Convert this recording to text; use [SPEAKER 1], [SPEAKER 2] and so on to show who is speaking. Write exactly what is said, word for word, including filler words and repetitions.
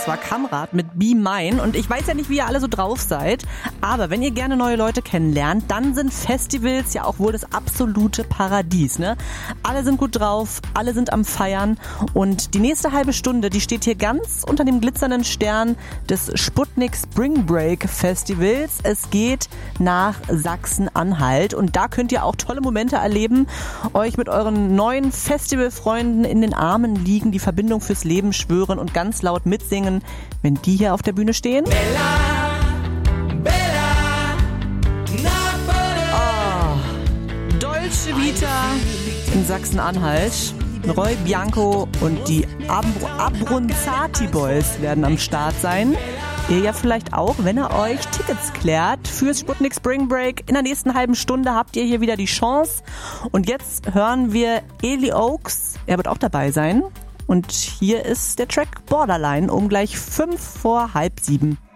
[SPEAKER 1] Das war Kamrat mit Be Mine und ich weiß ja nicht, wie ihr alle so drauf seid, aber wenn ihr gerne neue Leute kennenlernt, dann sind Festivals ja auch wohl das absolute Paradies, ne? Alle sind gut drauf, alle sind am Feiern und die nächste halbe Stunde, die steht hier ganz unter dem glitzernden Stern des Sputnik Spring Break Festivals. Es geht nach Sachsen-Anhalt und da könnt ihr auch tolle Momente erleben, euch mit euren neuen Festivalfreunden in den Armen liegen, die Verbindung fürs Leben schwören und ganz laut mitsingen, wenn die hier auf der Bühne stehen.
[SPEAKER 2] Bella, Bella,
[SPEAKER 1] Oh, Dolce Vita in Sachsen-Anhalt. Roy Bianco und die Ab- Abronzati Boys werden am Start sein. Ihr ja vielleicht auch, wenn ihr euch Tickets klärt fürs Sputnik Spring Break. In der nächsten halben Stunde habt ihr hier wieder die Chance. Und jetzt hören wir Eli Oaks. Er wird auch dabei sein. Und hier ist der Track Borderline um gleich fünf vor halb sieben.